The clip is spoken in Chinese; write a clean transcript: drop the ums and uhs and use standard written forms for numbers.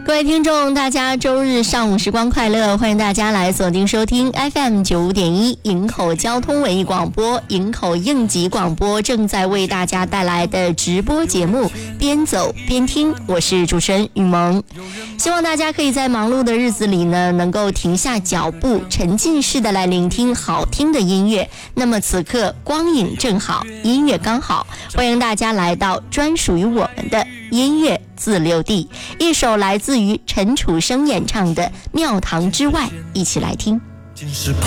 各位听众，大家周日上午时光快乐，欢迎大家来锁定收听 FM 95.1营口交通文艺广播，营口应急广播正在为大家带来的直播节目边走边听，我是主持人雨萌。希望大家可以在忙碌的日子里呢，能够停下脚步，沉浸式的来聆听好听的音乐。那么此刻光影正好，音乐刚好，欢迎大家来到专属于我们的音乐自留地，一首来自于陈楚生演唱的《庙堂之外》，一起来听。 尽是怕